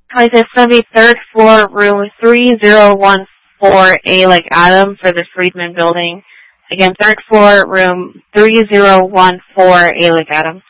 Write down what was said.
Like it's going to be third floor, room 3014A, like Adam, for the Friedman building. Again, third floor, room 3014A, like Adam.